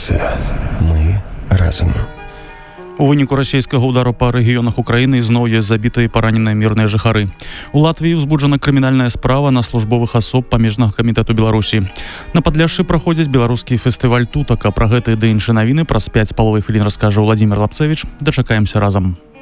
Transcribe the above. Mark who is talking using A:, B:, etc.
A: свят. Мы разом.
B: У выніку расійскага ўдару па рэгіёнах Украіны зноў ёсць забітыя і параненыя мірныя жыхары. У Латвіі ўзбуджана крымінальная справа на службовых асоб памежнага камітэту Беларусі. На Падляшшы праходзіць беларускі фестываль тутака. Пра гэтыя ды іншыя навіны праз 5,5 хвілін раскажа Владимир Лапцевич. Дачакаемся разам.